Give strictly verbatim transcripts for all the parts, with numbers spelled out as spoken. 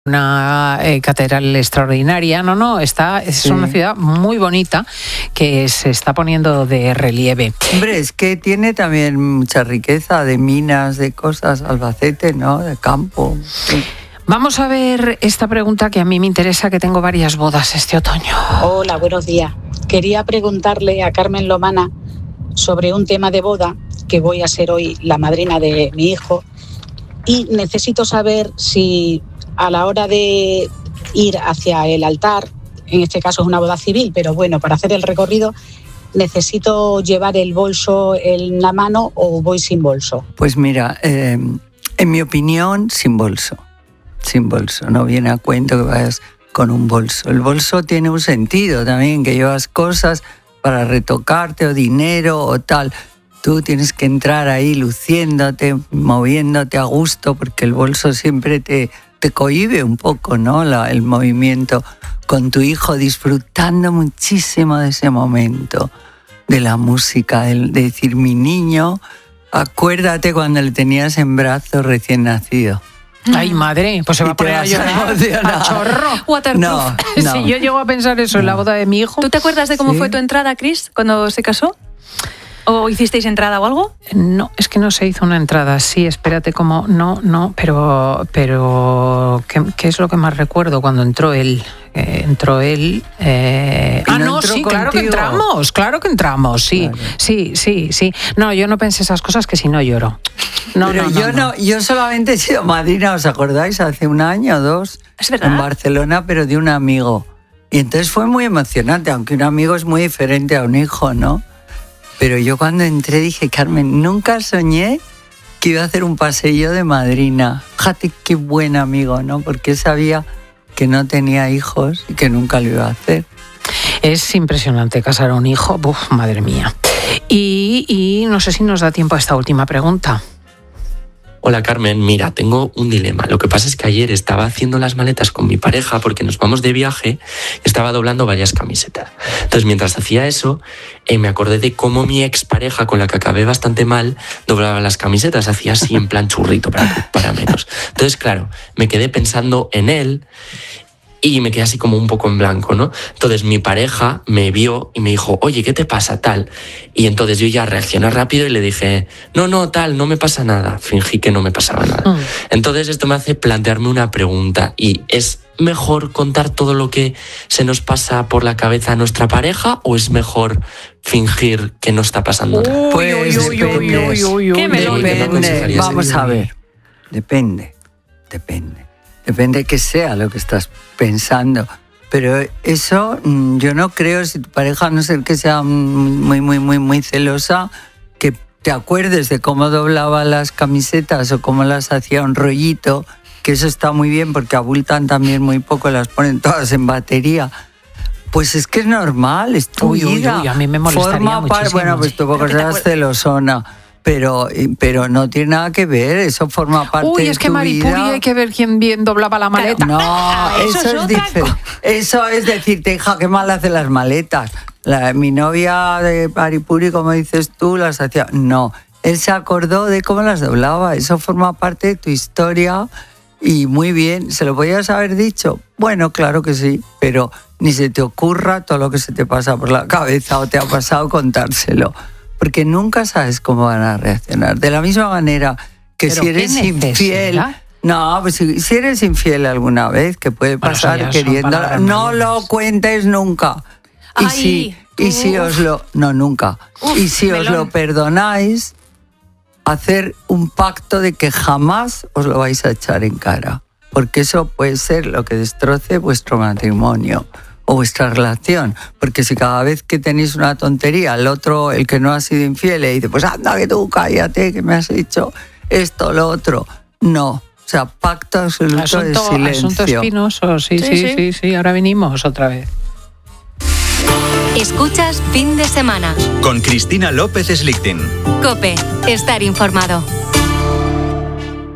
Una eh, catedral extraordinaria, no, no, está, es sí. una ciudad muy bonita que se está poniendo de relieve. Hombre, es que tiene también mucha riqueza de minas, de cosas, Albacete, ¿no? De campo. Sí. Vamos a ver esta pregunta que a mí me interesa, que tengo varias bodas este otoño. Hola, buenos días. Quería preguntarle a Carmen Lomana sobre un tema de boda, que voy a ser hoy la madrina de mi hijo, y necesito saber si a la hora de ir hacia el altar, en este caso es una boda civil, pero bueno, para hacer el recorrido, ¿necesito llevar el bolso en la mano o voy sin bolso? Pues mira, eh, en mi opinión, sin bolso. Sin bolso, no viene a cuento que vayas con un bolso. El bolso tiene un sentido también, que llevas cosas para retocarte o dinero o tal. Tú tienes que entrar ahí luciéndote, moviéndote a gusto, porque el bolso siempre te... te cohíbe un poco, ¿no? La, el movimiento con tu hijo, disfrutando muchísimo de ese momento, de la música, de, de decir, mi niño, acuérdate cuando le tenías en brazos recién nacido. Ay, madre, pues se va a poner a llorar a chorro. Waterproof. No, no. Si yo llego a pensar eso no. en la boda de mi hijo. ¿Tú te acuerdas de cómo ¿Sí? fue tu entrada, Cris, cuando se casó? ¿O hicisteis entrada o algo? No, es que no se hizo una entrada. Sí, espérate, cómo no, no, pero, pero ¿qué, qué es lo que más recuerdo cuando entró él? Eh, entró él. Eh... Ah, no, sí, claro que entramos, claro que entramos, sí, claro. sí, sí, sí. No, yo no pensé esas cosas, que si no lloro. No, pero no, no, yo no, no, yo solamente he sido madrina, ¿os acordáis? Hace un año o dos, ¿es verdad? En Barcelona, pero de un amigo. Y entonces fue muy emocionante, aunque un amigo es muy diferente a un hijo, ¿no? Pero yo cuando entré dije, Carmen, nunca soñé que iba a hacer un paseillo de madrina. Fíjate qué buen amigo, ¿no? Porque sabía que no tenía hijos y que nunca lo iba a hacer. Es impresionante casar a un hijo, uf, madre mía. Y, y no sé si nos da tiempo a esta última pregunta. Hola Carmen, mira, tengo un dilema. Lo que pasa es que ayer estaba haciendo las maletas con mi pareja porque nos vamos de viaje y estaba doblando varias camisetas. Entonces, mientras hacía eso, eh, me acordé de cómo mi expareja, con la que acabé bastante mal, doblaba las camisetas, hacía así en plan churrito para, para menos. Entonces, claro, me quedé pensando en él y me quedé así como un poco en blanco, ¿no? Entonces mi pareja me vio y me dijo, oye, ¿qué te pasa, tal? Y entonces yo ya reaccioné rápido y le dije, no, no, tal, no me pasa nada. Fingí que no me pasaba nada. Mm. Entonces esto me hace plantearme una pregunta, y ¿es mejor contar todo lo que se nos pasa por la cabeza a nuestra pareja o es mejor fingir que no está pasando nada? Pues depende. ¿Qué me lo depende. Vamos a ver. Depende, depende. Depende que sea lo que estás pensando. Pero eso yo no creo, si tu pareja, a no ser que sea muy, muy, muy, muy celosa, que te acuerdes de cómo doblaba las camisetas o cómo las hacía un rollito, que eso está muy bien porque abultan también muy poco, las ponen todas en batería. Pues es que es normal, es tu uy, vida. Uy, uy, a mí me molestaría Forma muchísimo. Par, bueno, pues tú poco seas celosona. Pero, pero no tiene nada que ver, eso forma parte de tu vida. Uy, es que Maripuri hay que ver quién bien doblaba la maleta. No, eso, eso es, es diferente. Eso es decirte, hija, qué mal hace las maletas. La, mi novia de Maripuri, como dices tú, las hacía. No, él se acordó de cómo las doblaba. Eso forma parte de tu historia y muy bien. ¿Se lo podías haber dicho? Bueno, claro que sí, pero ni se te ocurra todo lo que se te pasa por la cabeza o te ha pasado contárselo. Porque nunca sabes cómo van a reaccionar. De la misma manera que si eres infiel... No, pues si, si eres infiel alguna vez, que puede pasar, bueno, queriendo... No lo cuentes nunca. Y Ay, si, y si os lo... No, nunca. Uf, y si melón. os lo perdonáis, hacer un pacto de que jamás os lo vais a echar en cara. Porque eso puede ser lo que destroce vuestro matrimonio o vuestra relación, porque si cada vez que tenéis una tontería, el otro, el que no ha sido infiel, le dice, pues anda que tú cállate, que me has dicho esto, lo otro. No, o sea, pacto absoluto asunto, de silencio. Asunto espinoso, sí sí, sí, sí, sí, sí, ahora venimos otra vez. Escuchas Fin de Semana. Con Cristina López Slichting. COPE, estar informado.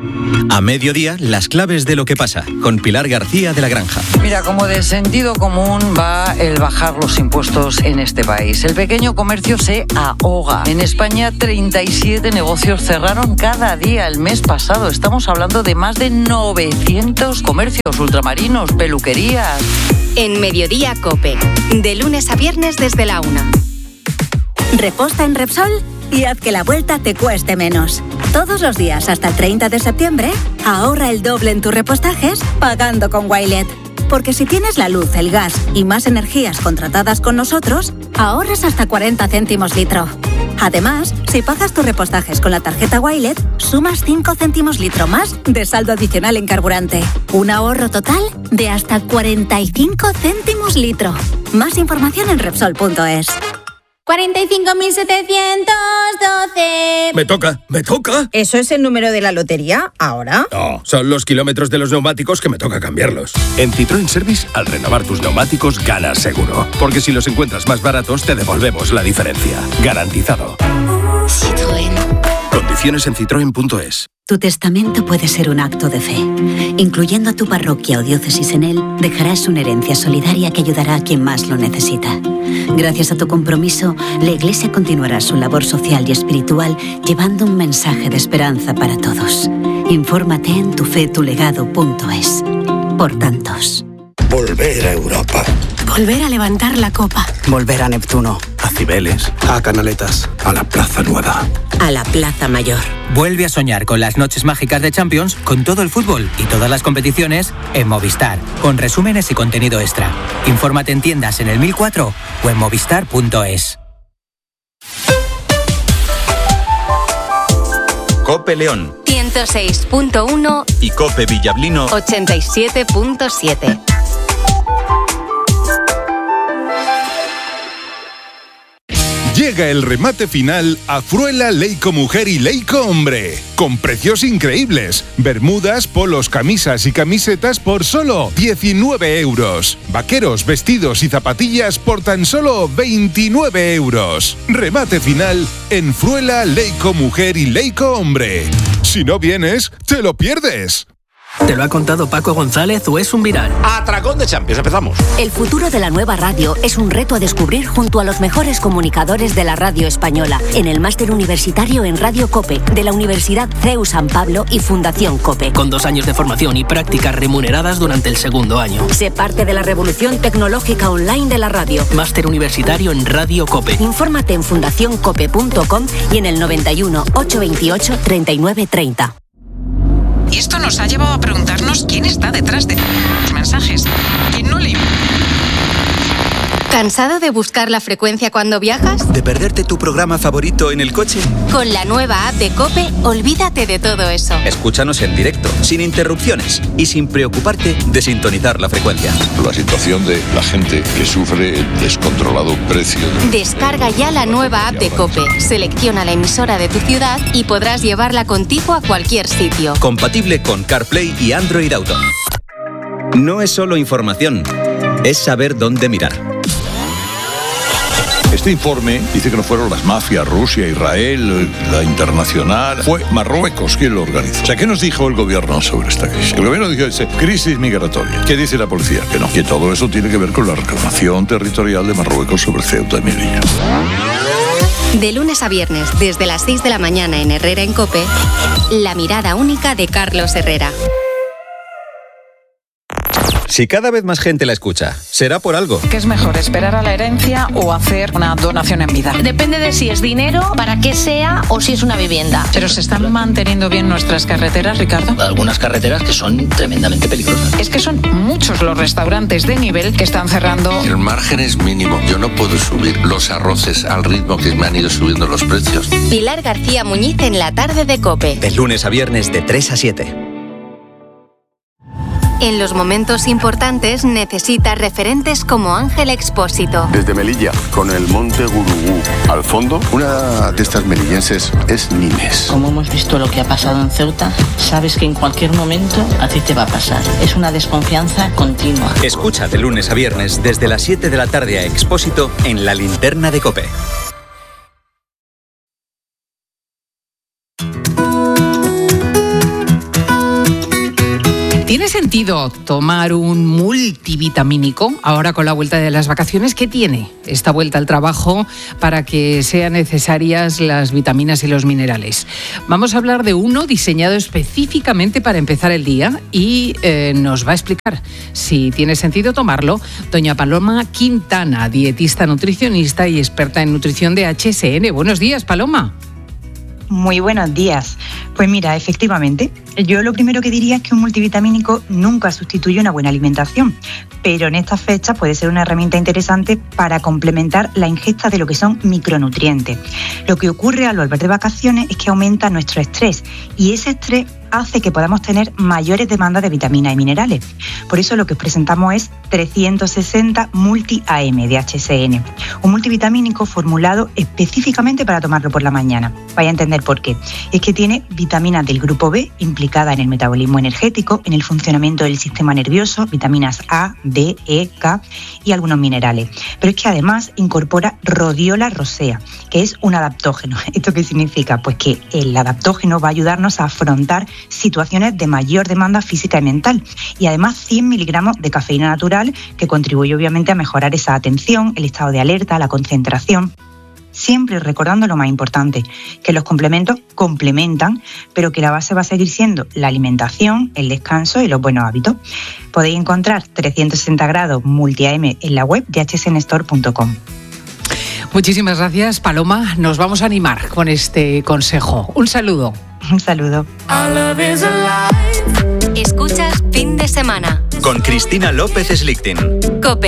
A mediodía, las claves de lo que pasa, con Pilar García de la Granja. Mira, como de sentido común va el bajar los impuestos en este país. El pequeño comercio se ahoga. En España, treinta y siete negocios cerraron cada día el mes pasado. Estamos hablando de más de novecientos comercios, ultramarinos, peluquerías. En Mediodía COPE, de lunes a viernes desde la una. Reposta en Repsol y haz que la vuelta te cueste menos. Todos los días hasta el treinta de septiembre, ahorra el doble en tus repostajes pagando con Wilet. Porque si tienes la luz, el gas y más energías contratadas con nosotros, ahorras hasta cuarenta céntimos litro. Además, si pagas tus repostajes con la tarjeta Wilet, sumas cinco céntimos litro más de saldo adicional en carburante. Un ahorro total de hasta cuarenta y cinco céntimos litro. Más información en Repsol punto es. cuarenta y cinco mil setecientos doce. Me toca, me toca. ¿Eso es el número de la lotería ahora? No, son los kilómetros de los neumáticos que me toca cambiarlos. En Citroën Service, al renovar tus neumáticos, ganas seguro. Porque si los encuentras más baratos, te devolvemos la diferencia. Garantizado. Citroën. Condiciones en citroen punto es. Tu testamento puede ser un acto de fe. Incluyendo a tu parroquia o diócesis en él, dejarás una herencia solidaria que ayudará a quien más lo necesita. Gracias a tu compromiso, la Iglesia continuará su labor social y espiritual llevando un mensaje de esperanza para todos. Infórmate en tufetulegado punto es. Por tantos. Volver a Europa. Volver a levantar la copa. Volver a Neptuno. A Cibeles. A Canaletas. A la Plaza Nueva. A la Plaza Mayor. Vuelve a soñar con las noches mágicas de Champions, con todo el fútbol y todas las competiciones en Movistar, con resúmenes y contenido extra. Infórmate en tiendas en el mil cuatro o en movistar punto es. COPE León ciento seis punto uno y COPE Villablino ochenta y siete punto siete. Llega el remate final a Fruela Leico Mujer y Leico Hombre, con precios increíbles. Bermudas, polos, camisas y camisetas por solo diecinueve euros. Vaqueros, vestidos y zapatillas por tan solo veintinueve euros. Remate final en Fruela Leico Mujer y Leico Hombre. Si no vienes, te lo pierdes. ¿Te lo ha contado Paco González o es un viral? Atracón de Champions, empezamos. El futuro de la nueva radio es un reto a descubrir junto a los mejores comunicadores de la radio española en el máster universitario en Radio COPE de la Universidad C E U San Pablo y Fundación COPE. Con dos años de formación y prácticas remuneradas durante el segundo año. Sé parte de la revolución tecnológica online de la radio. Máster universitario en Radio COPE. Infórmate en fundación cope punto com y en el noventa y uno, ochocientos veintiocho, treinta y nueve treinta. Y esto nos ha llevado a preguntarnos quién está detrás de los mensajes. ¿Quién no le... ¿Cansado de buscar la frecuencia cuando viajas? ¿De perderte tu programa favorito en el coche? Con la nueva app de COPE, olvídate de todo eso. Escúchanos en directo, sin interrupciones y sin preocuparte de sintonizar la frecuencia. La situación de la gente que sufre el descontrolado precio. De... Descarga ya la nueva app de COPE, selecciona la emisora de tu ciudad y podrás llevarla contigo a cualquier sitio. Compatible con CarPlay y Android Auto. No es solo información, es saber dónde mirar. Este informe dice que no fueron las mafias, Rusia, Israel, la internacional. Fue Marruecos quien lo organizó. O sea, ¿qué nos dijo el gobierno sobre esta crisis? El gobierno dijo, dice, crisis migratoria. ¿Qué dice la policía? Que no. Que todo eso tiene que ver con la reclamación territorial de Marruecos sobre Ceuta y Melilla. De lunes a viernes, desde las seis de la mañana en Herrera en COPE, la mirada única de Carlos Herrera. Si cada vez más gente la escucha, será por algo. ¿Qué es mejor, esperar a la herencia o hacer una donación en vida? Depende de si es dinero, para qué sea o si es una vivienda. Pero ¿se están manteniendo bien nuestras carreteras, Ricardo? Algunas carreteras que son tremendamente peligrosas. Es que son muchos los restaurantes de nivel que están cerrando. El margen es mínimo. Yo no puedo subir los arroces al ritmo que me han ido subiendo los precios. Pilar García Muñiz en la tarde de COPE. De lunes a viernes de tres a siete. En los momentos importantes necesita referentes como Ángel Expósito. Desde Melilla, con el monte Gurugú. Al fondo, una de estas melillenses es Nimes. Como hemos visto lo que ha pasado en Ceuta, sabes que en cualquier momento a ti te va a pasar. Es una desconfianza continua. Escucha de lunes a viernes desde las siete de la tarde a Expósito en La Linterna de COPE. ¿Tiene sentido tomar un multivitamínico ahora con la vuelta de las vacaciones? ¿Qué tiene esta vuelta al trabajo para que sean necesarias las vitaminas y los minerales? Vamos a hablar de uno diseñado específicamente para empezar el día y eh, nos va a explicar si tiene sentido tomarlo doña Paloma Quintana, dietista nutricionista y experta en nutrición de H S N. Buenos días, Paloma. Muy buenos días. Pues mira, efectivamente, yo lo primero que diría es que un multivitamínico nunca sustituye una buena alimentación, pero en estas fechas puede ser una herramienta interesante para complementar la ingesta de lo que son micronutrientes. Lo que ocurre al volver de vacaciones es que aumenta nuestro estrés y ese estrés hace que podamos tener mayores demandas de vitaminas y minerales. Por eso lo que os presentamos es trescientos sesenta Multi A M de H S N, un multivitamínico formulado específicamente para tomarlo por la mañana. Vaya a entender por qué. Es que tiene vitaminas del grupo B implicadas en el metabolismo energético, en el funcionamiento del sistema nervioso, vitaminas A, D, E, K y algunos minerales. Pero es que además incorpora Rhodiola rosea, que es un adaptógeno. ¿Esto qué significa? Pues que el adaptógeno va a ayudarnos a afrontar situaciones de mayor demanda física y mental. Y además cien miligramos de cafeína natural que contribuye obviamente a mejorar esa atención, el estado de alerta, la concentración. Siempre recordando lo más importante, que los complementos complementan, pero que la base va a seguir siendo la alimentación, el descanso y los buenos hábitos. Podéis encontrar trescientos sesenta grados Multi A M en la web de h s n store punto com. Muchísimas gracias, Paloma. Nos vamos a animar con este consejo. Un saludo. Un saludo. Escuchas Fin de Semana Con Cristina López Slichting. COPE.